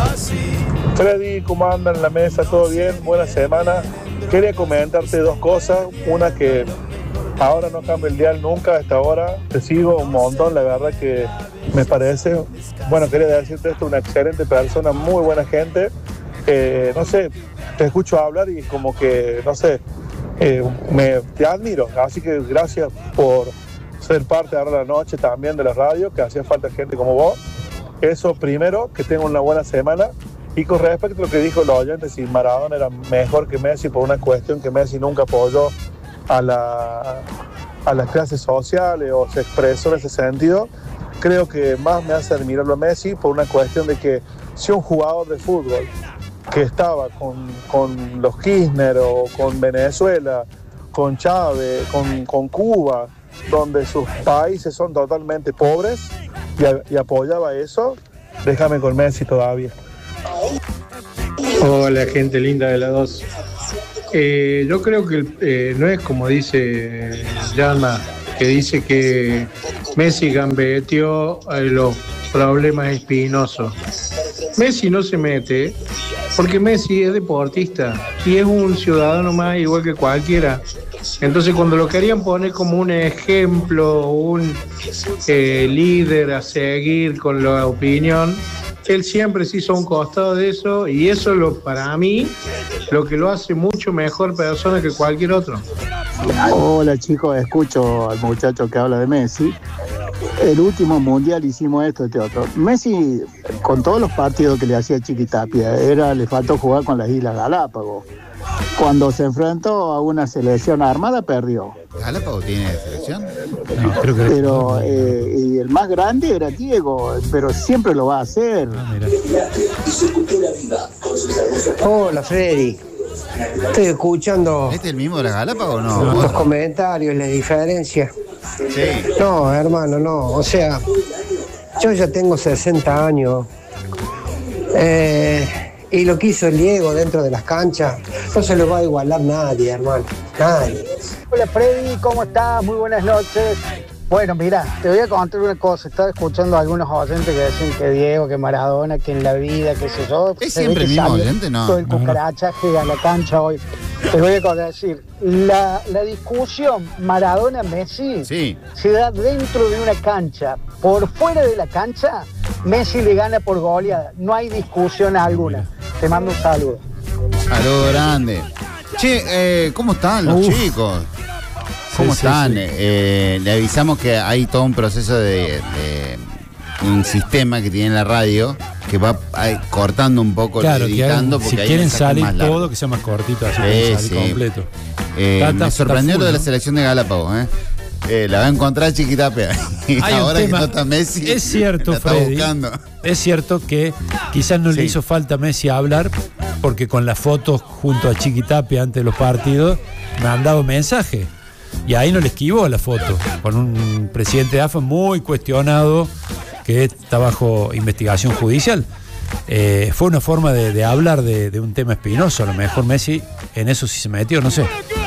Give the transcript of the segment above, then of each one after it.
Freddy, ¿cómo andan en la mesa? ¿Todo bien? Buena semana. Quería comentarte dos cosas. Una, que ahora no cambio el dial nunca a esta hora. Te sigo un montón, la verdad que me parece. Bueno, quería decirte esto, una excelente persona, muy buena gente. No sé, te escucho hablar y como que, no sé, te admiro. Así que gracias por ser parte ahora de la noche también de la radio, que hacía falta gente como vos. Eso primero, que tengan una buena semana. Y con respecto a lo que dijo los oyentes, si Maradona era mejor que Messi por una cuestión que Messi nunca apoyó a las clases sociales o se expresó en ese sentido, creo que más me hace admirarlo a Messi por una cuestión de que si un jugador de fútbol que estaba con los Kirchner o con Venezuela, con Chávez, con Cuba, donde sus países son totalmente pobres y apoyaba eso, déjame con Messi todavía. Hola, gente linda de la 2. Yo creo que no es como dice Llama, que dice que Messi gambeteó los problemas espinosos. Messi no se mete porque Messi es deportista y es un ciudadano más igual que cualquiera. Entonces, cuando lo querían poner como un ejemplo, un líder a seguir con la opinión, él siempre se hizo un costado de eso, y eso para mí lo que lo hace mucho mejor persona que cualquier otro. Hola chicos, escucho al muchacho que habla de Messi. El último mundial hicimos esto, este otro. Messi, con todos los partidos que le hacía Chiquitapia, le faltó jugar con las Islas Galápagos. Cuando se enfrentó a una selección armada, perdió. ¿Galápagos tiene selección? No, creo que pero y el más grande era Diego, pero siempre lo va a hacer. Hola Freddy, estoy escuchando. ¿Este es el mismo de las Galápagos o no? Los comentarios, la diferencia. Sí. No, hermano, no. O sea, yo ya tengo 60 años. Y lo que hizo el Diego dentro de las canchas no se lo va a igualar nadie, hermano. Nadie. Hola Freddy, ¿cómo estás? Muy buenas noches. Bueno, mira, te voy a contar una cosa. Estaba escuchando a algunos oyentes que dicen que Diego, que Maradona, que en la vida, qué sé yo. ¿Es siempre el mismo oyente? No. Todo el cucarachaje a la cancha hoy. Te voy a decir, la discusión Maradona-Messi se da dentro de una cancha. Por fuera de la cancha, Messi le gana por goleada. No hay discusión alguna. Te mando un saludo. Saludo grande. Che, ¿cómo están los chicos? ¿Cómo están? Sí. Le avisamos que hay todo un proceso de un sistema que tiene la radio que va cortando un poco, claro, editando, porque si quieren salir todo, que sea más cortito, así que salir completo. Me sorprendió lo de la selección de Galápagos, la va a encontrar Chiquitapia. Y hay ahora tema, que no está Messi, es cierto, Freddy, es cierto que quizás no le hizo falta a Messi hablar, porque con las fotos junto a Chiquitapia antes de los partidos me han dado mensaje. Y ahí no le esquivó la foto, con un presidente de AFA muy cuestionado, que está bajo investigación judicial. Fue una forma de hablar de un tema espinoso. A lo mejor Messi en eso sí se metió, no sé.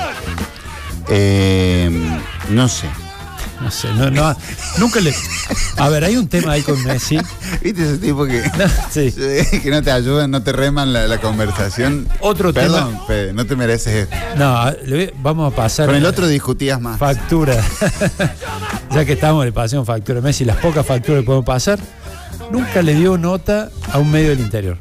No sé. No sé, nunca le... A ver, hay un tema ahí con Messi. ¿Viste ese tipo que, sí, que no te ayudan, no te reman la conversación? Otro Perdón, tema. Fede, no te mereces esto. No, vamos a pasar... Con el otro discutías más. Factura. Ya que estamos, le pasamos factura a Messi. Las pocas facturas que podemos pasar. Nunca le dio nota a un medio del interior.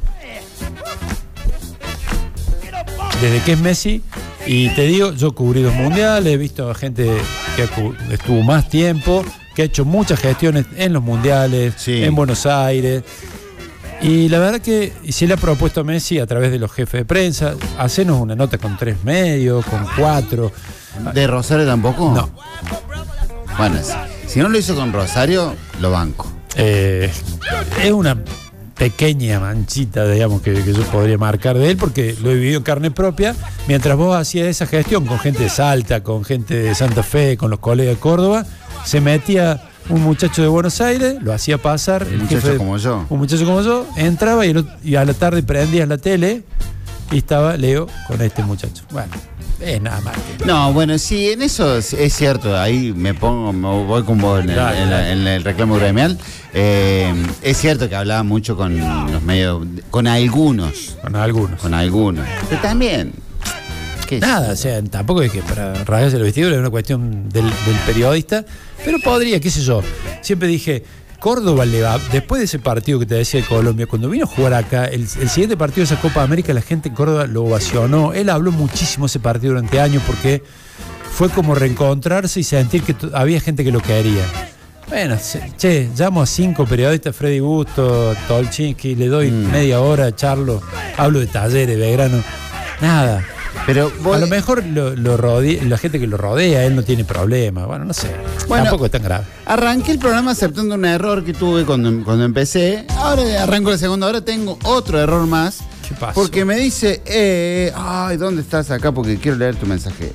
Desde que es Messi... Y te digo, yo cubrí 2 mundiales, he visto a gente que estuvo más tiempo, que ha hecho muchas gestiones en los mundiales, en Buenos Aires. Y la verdad que se le ha propuesto a Messi a través de los jefes de prensa, hacernos una nota con 3 medios, con 4. ¿De Rosario tampoco? No. Bueno, si no lo hizo con Rosario, lo banco. Es una pequeña manchita, digamos, que yo podría marcar de él, porque lo he vivido en carne propia. Mientras vos hacías esa gestión con gente de Salta, con gente de Santa Fe, con los colegas de Córdoba, se metía un muchacho de Buenos Aires, lo hacía pasar. Un muchacho como yo. Un muchacho como yo, entraba y a la tarde prendías la tele y estaba Leo con este muchacho. Bueno, Nada más. No, bueno, sí, en eso es cierto. Ahí me voy con vos en el reclamo gremial. Es cierto que hablaba mucho con los medios, con algunos. Pero también. Nada, o sea, tampoco es que para rasgarse el vestido es una cuestión del periodista, pero podría, qué sé yo. Siempre dije, Córdoba le va, después de ese partido que te decía de Colombia, cuando vino a jugar acá, el siguiente partido de esa Copa América, la gente en Córdoba lo ovacionó. Él habló muchísimo ese partido durante años porque fue como reencontrarse y sentir que había gente que lo quería. Bueno, llamo a 5 periodistas, Freddy Busto, Tolchinsky, le doy media hora, charlo, hablo de Talleres, Belgrano, nada. Pero a lo mejor la gente que lo rodea, él no tiene problema. Bueno, no sé. Tampoco es tan grave. Arranqué el programa aceptando un error que tuve cuando empecé. Ahora arranco la segunda hora, tengo otro error más. ¿Qué pasó? Porque me dice, ¿dónde estás acá? Porque quiero leer tu mensaje.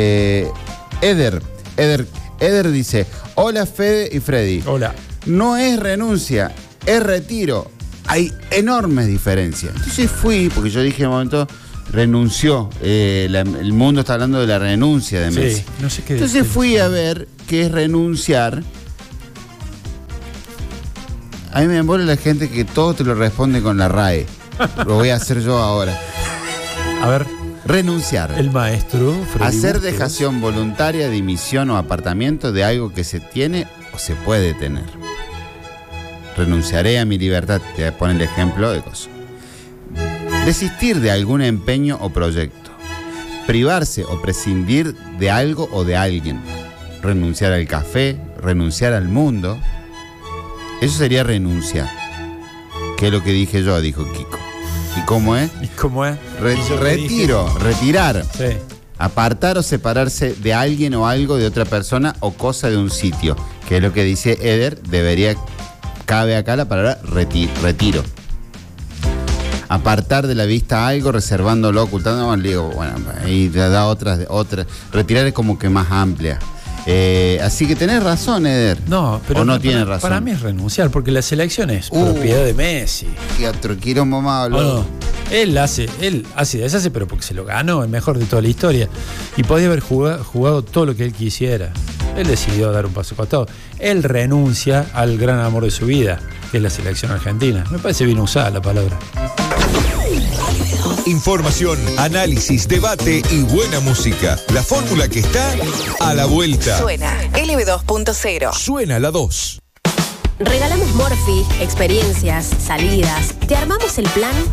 Eder dice, hola Fede y Freddy. Hola. No es renuncia, es retiro. Hay enormes diferencias. Entonces fui, porque yo dije en un momento, renunció. El mundo está hablando de la renuncia de Messi. Sí, no sé qué. Entonces fui a ver qué es renunciar. A mí me embola la gente que todo te lo responde con la RAE. Lo voy a hacer yo ahora. A ver. Renunciar. El maestro. Hacer dejación voluntaria, dimisión o apartamiento de algo que se tiene o se puede tener. Renunciaré a mi libertad. Te voy a poner el ejemplo de cosas. Desistir de algún empeño o proyecto. Privarse o prescindir de algo o de alguien. Renunciar al café, renunciar al mundo. Eso sería renuncia. Que es lo que dije yo, dijo Kiko. ¿Y cómo es? Retirar. Sí. Apartar o separarse de alguien o algo de otra persona o cosa de un sitio. Que es lo que dice Eder, cabe acá la palabra retiro. Apartar de la vista algo, reservándolo, ocultándolo, digo, bueno, ahí te da otras. Retirar es como que más amplia. Así que tenés razón, Eder. No, pero o no tienes razón. Para mí es renunciar, porque la selección es propiedad de Messi. Qué otro quilombo más habló. No. Él hace y deshace, pero porque se lo ganó, el mejor de toda la historia. Y podía haber jugado todo lo que él quisiera. Él decidió dar un paso costado. Él renuncia al gran amor de su vida, que es la selección argentina. Me parece bien usada la palabra. Información, análisis, debate y buena música. La fórmula que está a la vuelta. Suena LB2.0. Suena la 2. Regalamos Morphy, experiencias, salidas. Te armamos el plan